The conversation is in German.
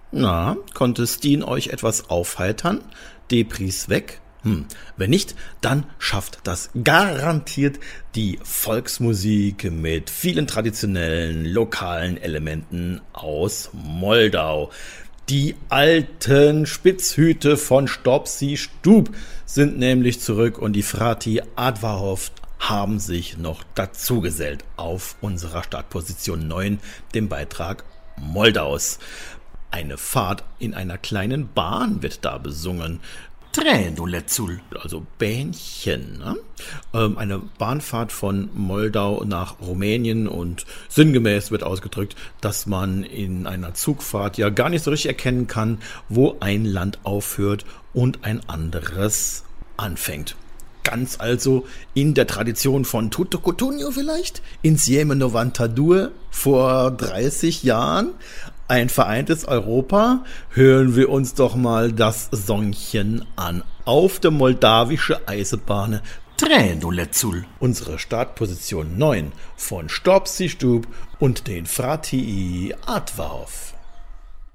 Na, konnte Steen euch etwas aufheitern? Depris weg? Wenn nicht, dann schafft das garantiert die Volksmusik mit vielen traditionellen, lokalen Elementen aus Moldau. Die alten Spitzhüte von Stopsi Stub sind nämlich zurück und die Frati Adwarhof haben sich noch dazugesellt auf unserer Startposition 9, dem Beitrag Moldaus. Eine Fahrt in einer kleinen Bahn wird da besungen. Tränenletzul. Also Bähnchen, ne? Eine Bahnfahrt von Moldau nach Rumänien und sinngemäß wird ausgedrückt, dass man in einer Zugfahrt ja gar nicht so richtig erkennen kann, wo ein Land aufhört und ein anderes anfängt. Ganz also in der Tradition von Tutto Cutugno vielleicht? Insieme 92 vor 30 Jahren? Ein vereintes Europa? Hören wir uns doch mal das Songchen an. Auf der moldawische Eisenbahn. Tränenletzul. Unsere Startposition 9 von Stopsi Stub und den Frati Adwarhof.